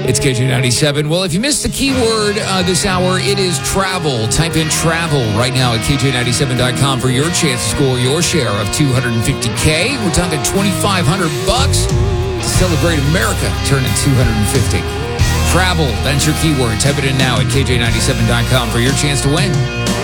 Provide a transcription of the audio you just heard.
It's KJ97. Well, if you missed the keyword this hour, it is travel. Type in travel right now at KJ97.com for your chance to score your share of $250K. We're talking $2,500 to celebrate America turning 250. Travel, that's your keyword. Type it in now at KJ97.com for your chance to win.